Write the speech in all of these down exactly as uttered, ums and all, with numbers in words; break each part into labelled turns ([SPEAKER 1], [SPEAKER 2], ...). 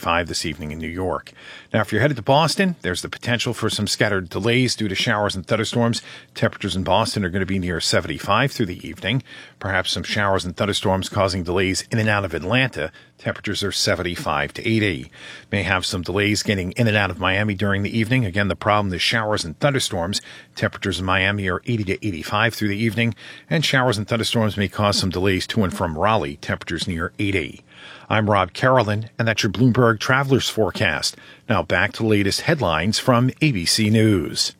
[SPEAKER 1] sixty-five this evening in New York. Now, if you're headed to Boston, there's the potential for some scattered delays due to showers and thunderstorms. Temperatures in Boston are going to be near seventy-five through the evening. Perhaps some showers and thunderstorms causing delays in and out of Atlanta. Temperatures are seventy-five to eighty. May have some delays getting in and out of Miami during the evening. Again, the problem is showers and thunderstorms. Temperatures in Miami are eighty to eighty-five through the evening, and showers and thunderstorms may cause some delays to and from Raleigh. Temperatures near eighty. I'm Rob Carolyn, and that's your Bloomberg Travelers Forecast. Now back to the latest headlines from A B C News.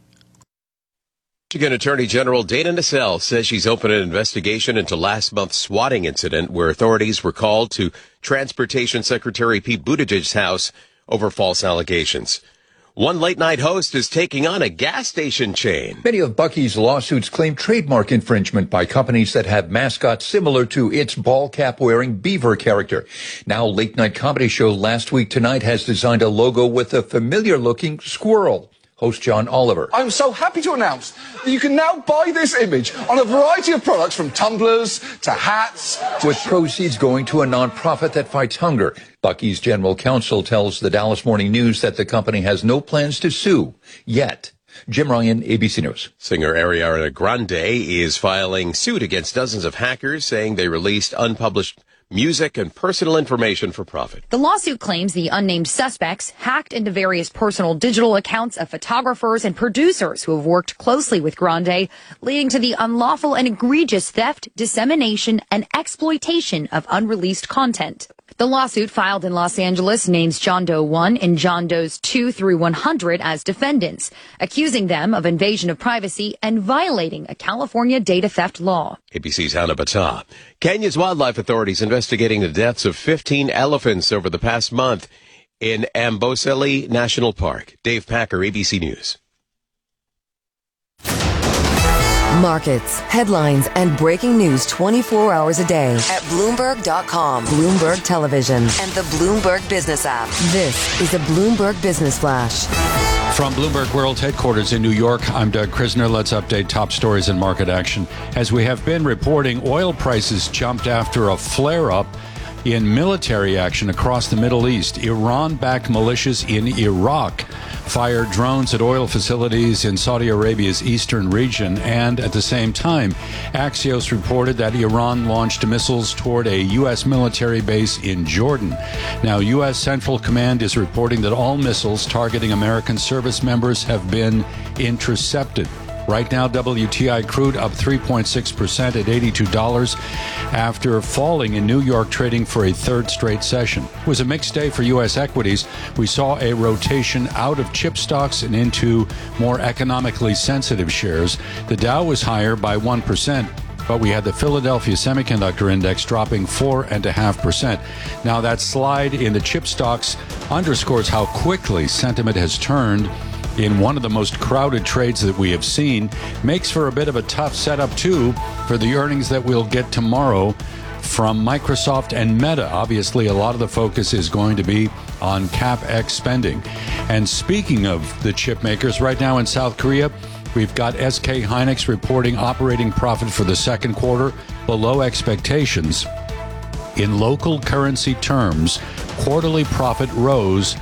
[SPEAKER 2] Michigan Attorney General Dana Nessel says she's opened an investigation into last month's swatting incident where authorities were called to Transportation Secretary Pete Buttigieg's house over false allegations. One late-night host is taking on a gas station chain.
[SPEAKER 3] Many of Buc-ee's lawsuits claim trademark infringement by companies that have mascots similar to its ball cap-wearing beaver character. Now, late-night comedy show Last Week Tonight has designed a logo with a familiar-looking squirrel. Host John Oliver.
[SPEAKER 4] I'm so happy to announce that you can now buy this image on a variety of products from tumblers to hats.
[SPEAKER 3] With proceeds going to a nonprofit that fights hunger. Buc-ee's general counsel tells the Dallas Morning News that the company has no plans to sue yet. Jim Ryan, A B C News.
[SPEAKER 2] Singer Ariana Grande is filing suit against dozens of hackers, saying they released unpublished music and personal information for profit.
[SPEAKER 5] The lawsuit claims the unnamed suspects hacked into various personal digital accounts of photographers and producers who have worked closely with Grande, leading to the unlawful and egregious theft, dissemination, and exploitation of unreleased content. The lawsuit filed in Los Angeles names John Doe one and John Does two through one hundred as defendants, accusing them of invasion of privacy and violating a California data theft law.
[SPEAKER 2] A B C's Hannah Battah. Kenya's wildlife authorities investigating the deaths of fifteen elephants over the past month in Amboseli National Park. Dave Packer, A B C News.
[SPEAKER 6] Markets, headlines, and breaking news twenty-four hours a day at Bloomberg dot com, Bloomberg Television, and the Bloomberg Business app. This is a Bloomberg Business Flash.
[SPEAKER 7] From Bloomberg World Headquarters in New York, I'm Doug Krisner. Let's update top stories and market action. As we have been reporting, oil prices jumped after a flare-up in military action across the Middle East. Iran-backed militias in Iraq fired drones at oil facilities in Saudi Arabia's eastern region, and at the same time, Axios reported that Iran launched missiles toward a U S military base in Jordan. Now, U S Central Command is reporting that all missiles targeting American service members have been intercepted. Right now, W T I crude up three point six percent at eighty-two dollars after falling in New York, trading for a third straight session. It was a mixed day for U S equities. We saw a rotation out of chip stocks and into more economically sensitive shares. The Dow was higher by one percent. But we had the Philadelphia Semiconductor Index dropping four point five percent. Now, that slide in the chip stocks underscores how quickly sentiment has turned in one of the most crowded trades that we have seen. Makes for a bit of a tough setup, too, for the earnings that we'll get tomorrow from Microsoft and Meta. Obviously, a lot of the focus is going to be on CapEx spending. And speaking of the chip makers, right now in South Korea, we've got S K Hynix reporting operating profit for the second quarter below expectations. In local currency terms, quarterly profit rose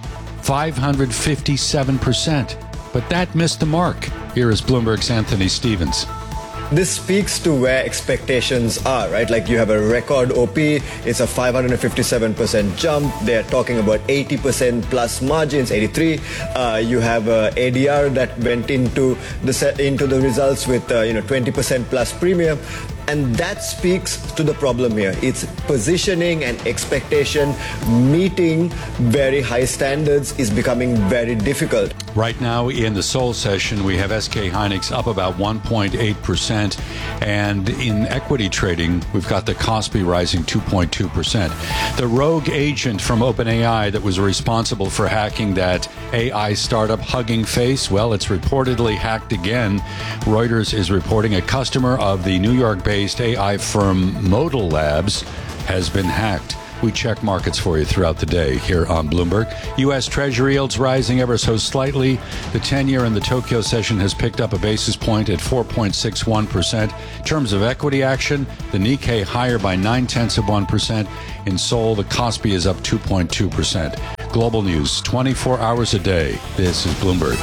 [SPEAKER 7] five hundred fifty-seven percent. But that missed the mark. Here is Bloomberg's Anthony Stevens.
[SPEAKER 8] This speaks to where expectations are, right? Like, you have a record O P, it's a five hundred fifty-seven percent jump. They're talking about eighty percent plus margins, eighty-three. Uh, you have a A D R that went into the set, into the results with uh, you know twenty percent plus premium. And that speaks to the problem here. It's positioning and expectation. Meeting very high standards is becoming very difficult.
[SPEAKER 7] Right now in the Seoul session, we have S K Hynix up about one point eight percent. And in equity trading, we've got the Kospi rising two point two percent. The rogue agent from OpenAI that was responsible for hacking that A I startup Hugging Face, well, it's reportedly hacked again. Reuters is reporting a customer of the New York-based A I firm Modal Labs has been hacked. We check markets for you throughout the day here on Bloomberg. U S. Treasury yields rising ever so slightly. The ten-year in the Tokyo session has picked up a basis point at four point six one percent. In terms of equity action, the Nikkei higher by nine tenths of one percent. In Seoul, the Kospi is up two point two percent. global news twenty-four hours a day. This is Bloomberg.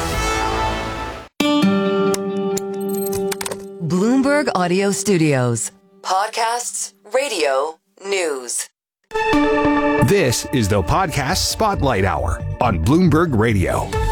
[SPEAKER 6] Bloomberg Audio Studios. Podcasts, radio, news.
[SPEAKER 9] This is the Podcast Spotlight Hour on Bloomberg Radio.